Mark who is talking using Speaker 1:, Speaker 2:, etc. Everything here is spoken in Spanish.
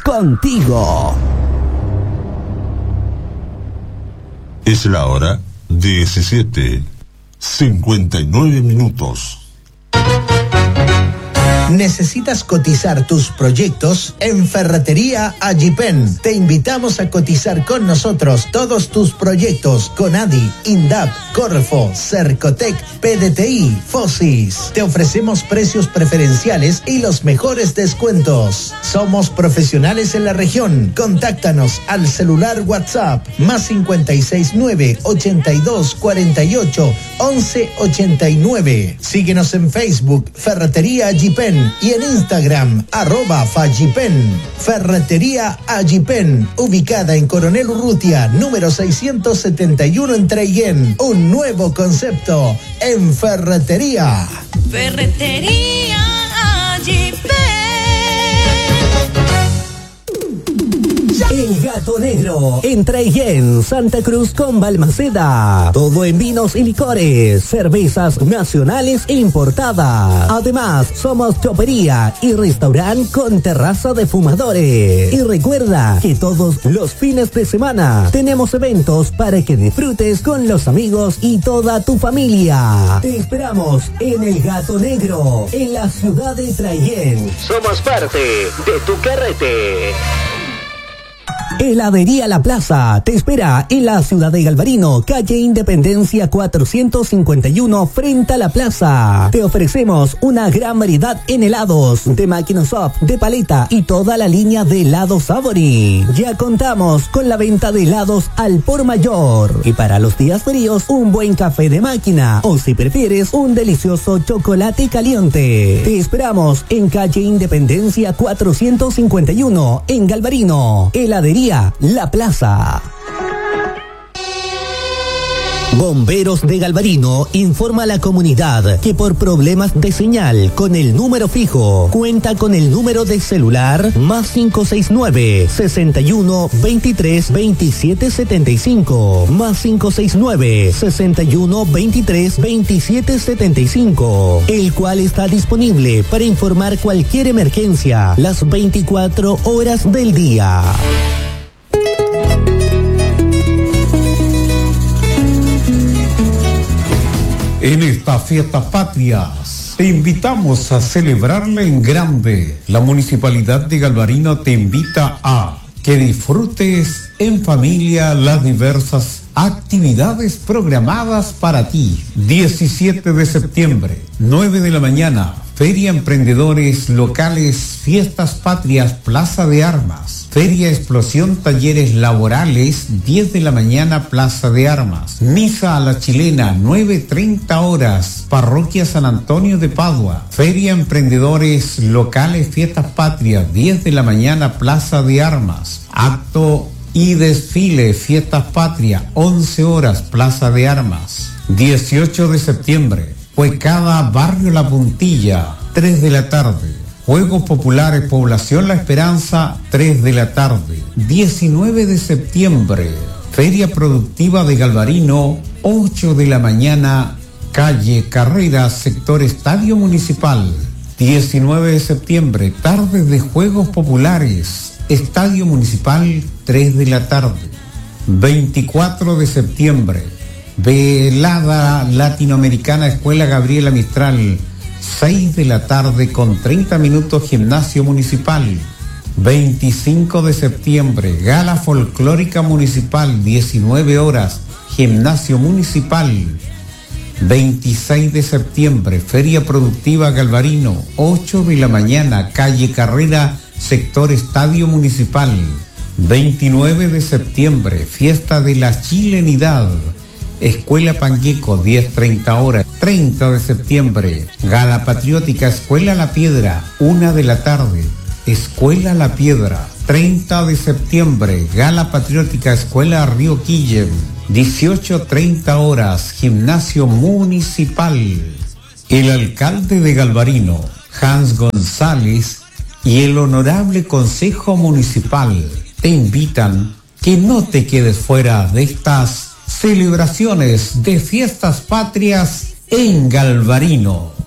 Speaker 1: contigo.
Speaker 2: Es la hora 17:59.
Speaker 3: ¿Necesitas cotizar tus proyectos? En Ferretería Agipen te invitamos a cotizar con nosotros todos tus proyectos con ADI, INDAP, Corfo, Cercotec, PDTI, Fosis. Te ofrecemos precios preferenciales y los mejores descuentos. Somos profesionales en la región. Contáctanos al celular WhatsApp más 569 82 48 11 89. Síguenos en Facebook Ferretería Agipen y en Instagram @Fagipen. Ferretería Agipen, ubicada en Coronel Urrutia, número 671 en Treillén. Un nuevo concepto en ferretería.
Speaker 4: Ferretería Agipen.
Speaker 1: El Gato Negro, en Treillén, Santa Cruz con Balmaceda. Todo en vinos y licores, cervezas nacionales e importadas. Además, somos chopería y restaurante con terraza de fumadores. Y recuerda que todos los fines de semana tenemos eventos para que disfrutes con los amigos y toda tu familia. Te esperamos en El Gato Negro, en la ciudad de Treillén. Somos parte de tu carrete. Heladería La Plaza te espera en la ciudad de Galvarino, calle Independencia 451, frente a la plaza. Te ofrecemos una gran variedad en helados, de Microsoft, de paleta y toda la línea de helados Savory. Ya contamos con la venta de helados al por mayor. Y para los días fríos, un buen café de máquina. O si prefieres, un delicioso chocolate caliente. Te esperamos en calle Independencia 451, en Galvarino. Heladería La Plaza. Bomberos de Galvarino informa a la comunidad que por problemas de señal con el número fijo cuenta con el número de celular más 569 61 23 27 75 más 569 61 23 27 75, el cual está disponible para informar cualquier emergencia las 24 horas del día.
Speaker 5: En estas fiestas patrias te invitamos a celebrarla en grande. La Municipalidad de Galvarino te invita a que disfrutes en familia las diversas actividades programadas para ti. 17 de septiembre, 9 de la mañana, Feria Emprendedores Locales, Fiestas Patrias, Plaza de Armas. Feria Explosión Talleres Laborales, 10 de la mañana, Plaza de Armas. Misa a la Chilena, 9:30 horas, Parroquia San Antonio de Padua. Feria Emprendedores Locales, Fiestas Patrias, 10 de la mañana, Plaza de Armas. Acto y desfile, Fiestas Patrias, 11 horas, Plaza de Armas. 18 de septiembre, Huecada, Barrio La Puntilla, 3 de la tarde. Juegos Populares, Población La Esperanza, 3 de la tarde. 19 de septiembre, Feria Productiva de Galvarino, 8 de la mañana, calle Carreras, sector Estadio Municipal. 19 de septiembre, tardes de Juegos Populares, Estadio Municipal, 3 de la tarde. 24 de septiembre, Velada Latinoamericana, Escuela Gabriela Mistral, 6 de la tarde con 30 minutos, Gimnasio Municipal. 25 de septiembre, Gala Folclórica Municipal, 19 horas, Gimnasio Municipal. 26 de septiembre, Feria Productiva Galvarino, 8 de la mañana, calle Carrera, sector Estadio Municipal. 29 de septiembre, Fiesta de la Chilenidad, Escuela Pangueco, 10:30 horas. 30 de septiembre, Gala Patriótica, Escuela La Piedra, 1 de la tarde, Escuela La Piedra. 30 de septiembre, Gala Patriótica, Escuela Río Quillen, 18:30 horas, Gimnasio Municipal. El alcalde de Galvarino, Hans González, y el honorable Consejo Municipal te invitan que no te quedes fuera de estas celebraciones de fiestas patrias en Galvarino.